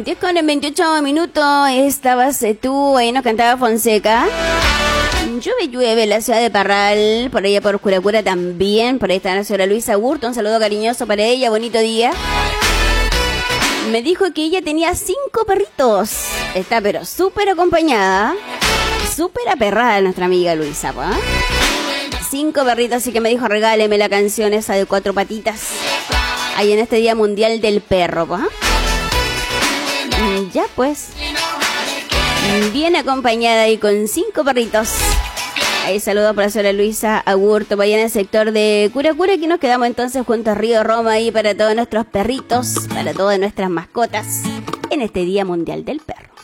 10:28. Estabas tú, ahí nos cantaba Fonseca. Llueve la ciudad de Parral, por allá por Curacura también. Por ahí está la señora Luisa Burto, un saludo cariñoso para ella, bonito día. Me dijo que ella tenía 5 perritos. Está pero súper acompañada, súper aperrada nuestra amiga Luisa, ¿eh? 5 perritos, así que me dijo regáleme la canción esa de 4 patitas. Ahí en este Día Mundial del Perro, ¿eh? Ya pues, bien acompañada y con 5 perritos. Ahí saludos para la señora Luisa Agurto, vaya en el sector de Curacura. Aquí nos quedamos entonces junto a Río Roma ahí para todos nuestros perritos, para todas nuestras mascotas en este Día Mundial del Perro.